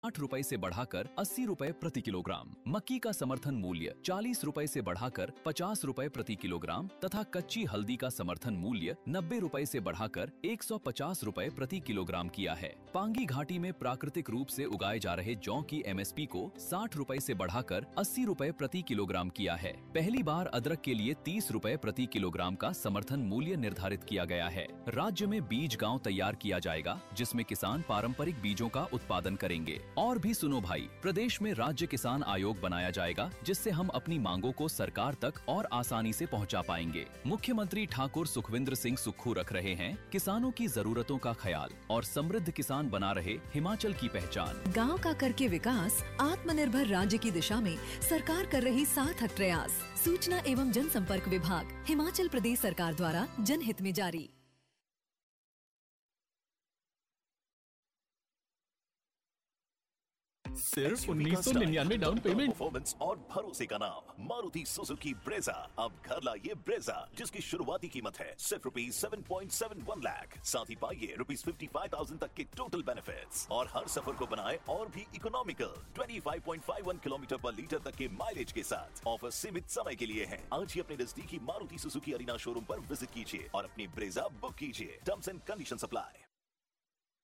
8 रुपए से बढ़ाकर 80 रुपए प्रति किलोग्राम, मक्की का समर्थन मूल्य 40 रुपए से बढ़ाकर 50 रुपए प्रति किलोग्राम तथा कच्ची हल्दी का समर्थन मूल्य 90 रुपए से बढ़ाकर 150 रुपए प्रति किलोग्राम किया है। पांगी घाटी में प्राकृतिक रूप से उगाए जा रहे जौ की एमएसपी को 60 रुपए से बढ़ाकर 80 रुपए प्रति किलोग्राम किया है। पहली बार अदरक के लिए 30 रुपए प्रति किलोग्राम का समर्थन मूल्य निर्धारित किया गया है। राज्य में बीज गांव तैयार किया जाएगा, जिसमें किसान पारंपरिक बीजों का उत्पादन करेंगे। और भी सुनो भाई, प्रदेश में राज्य किसान आयोग बनाया जाएगा, जिससे हम अपनी मांगों को सरकार तक और आसानी से पहुंचा पाएंगे। मुख्यमंत्री ठाकुर सुखविंद्र सिंह सुक्खू रख रहे हैं किसानों की जरूरतों का ख्याल और समृद्ध किसान बना रहे हिमाचल की पहचान। गांव का करके विकास, आत्मनिर्भर राज्य की दिशा में सरकार कर रही सार्थक प्रयास। सूचना एवं जनसंपर्क विभाग, हिमाचल प्रदेश सरकार द्वारा जनहित में जारी। सिर्फ 1999 डाउन पेमेंट, परफॉर्मेंस और भरोसे का नाम मारुति सुजुकी ब्रेजा। अब घर लाइए ब्रेजा, जिसकी शुरुआती कीमत है सिर्फ ₹7.71 लाख। साथ ही पाइए ₹55,000 तक के टोटल बेनिफिट्स और हर सफर को बनाए और भी इकोनॉमिकल। 25.51 किलोमीटर पर लीटर तक के माइलेज के साथ ऑफर सीमित समय के लिए है। आज ही अपने नजदीकी मारुति सुजुकी अरीना शोरूम पर विजिट कीजिए और अपनी ब्रेजा बुक कीजिए। Terms and conditions apply.